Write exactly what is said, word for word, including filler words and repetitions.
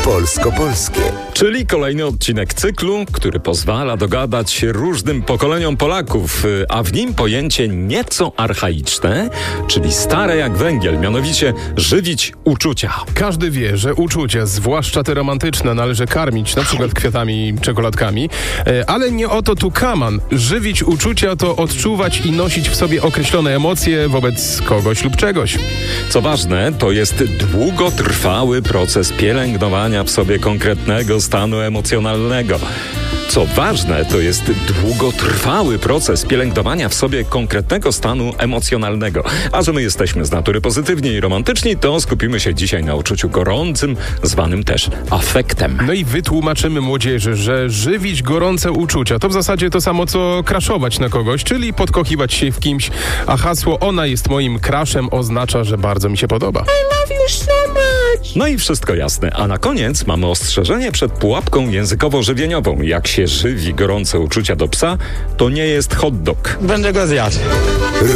polsko-polskie. Czyli kolejny odcinek cyklu, który pozwala dogadać się różnym pokoleniom Polaków, a w nim pojęcie nieco archaiczne, czyli stare jak węgiel, mianowicie żywić uczucia. Każdy wie, że uczucia, zwłaszcza te romantyczne, należy karmić, na przykład kwiatami, czekoladkami, ale nie o to tu kaman. Żywić uczucia to odczuwać i nosić w sobie określone emocje wobec kogoś lub czegoś. Co ważne, to jest długotrwały proces pielęgnowania w sobie konkretnego stanu emocjonalnego. Co ważne, to jest długotrwały proces pielęgnowania w sobie konkretnego stanu emocjonalnego. A że my jesteśmy z natury pozytywni i romantyczni, to skupimy się dzisiaj na uczuciu gorącym, zwanym też afektem. No i wytłumaczymy młodzieży, że żywić gorące uczucia to w zasadzie to samo, co crashować na kogoś, czyli podkochiwać się w kimś, a hasło "ona jest moim crashem" oznacza, że bardzo mi się podoba. I love you so much. No i wszystko jasne. A na koniec mamy ostrzeżenie przed pułapką językowo-żywieniową. Jak się żywi gorące uczucia do psa, to nie jest hot dog. Będę go zjadł.